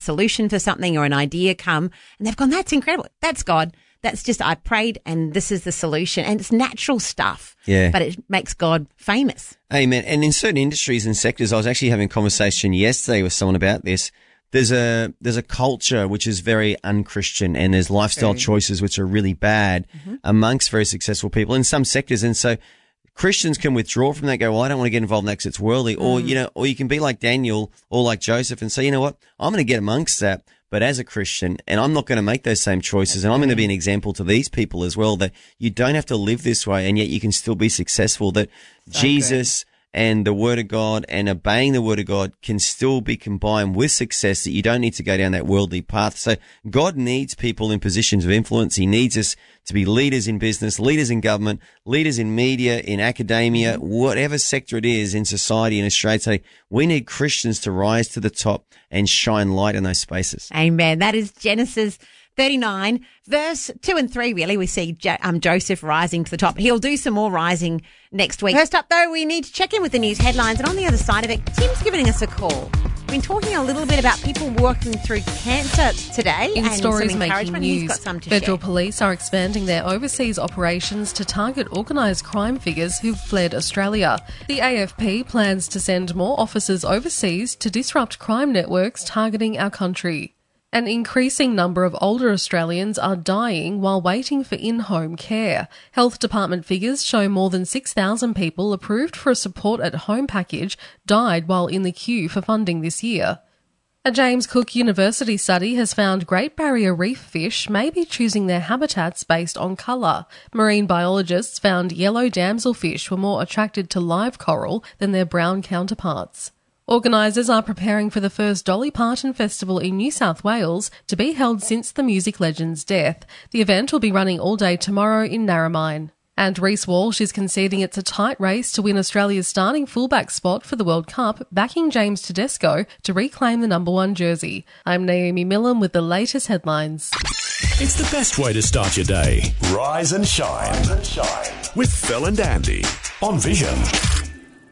solution for something or an idea come, and they've gone, that's incredible. That's God. That's just, I prayed and this is the solution. And it's natural stuff, but it makes God famous. Amen. And in certain industries and sectors, I was actually having a conversation yesterday with someone about this. There's a culture which is very unchristian, and there's lifestyle choices which are really bad amongst very successful people in some sectors. And so Christians can withdraw from that, go, well, I don't want to get involved in that because it's worldly. Or, or you can be like Daniel or like Joseph and say, you know what, I'm going to get amongst that, but as a Christian, and I'm not going to make those same choices. And I'm going to be an example to these people as well, that you don't have to live this way and yet you can still be successful, that Jesus and the Word of God and obeying the Word of God can still be combined with success, that you don't need to go down that worldly path. So God needs people in positions of influence. He needs us to be leaders in business, leaders in government, leaders in media, in academia, whatever sector it is in society in Australia today. We need Christians to rise to the top and shine light in those spaces. Amen. That is Genesis 39, verse 2 and 3, really. We see Joseph rising to the top. He'll do some more rising next week. First up, though, we need to check in with the news headlines. And on the other side of it, Tim's giving us a call. We've been talking a little bit about people working through cancer today. In and stories some making news, news, he's got some to federal share. police are expanding their overseas operations to target organised crime figures who've fled Australia. The AFP plans to send more officers overseas to disrupt crime networks targeting our country. An increasing number of older Australians are dying while waiting for in-home care. Health Department figures show more than 6,000 people approved for a support-at-home package died while in the queue for funding this year. A James Cook University study has found Great Barrier Reef fish may be choosing their habitats based on colour. Marine biologists found yellow damselfish were more attracted to live coral than their brown counterparts. Organisers are preparing for the first Dolly Parton Festival in New South Wales to be held since the music legend's death. The event will be running all day tomorrow in Narromine. And Reece Walsh is conceding it's a tight race to win Australia's starting fullback spot for the World Cup, backing James Tedesco to reclaim the number 1 jersey. I'm Naomi Millam with the latest headlines. It's the best way to start your day. Rise and shine. With Phil and Andy on Vision.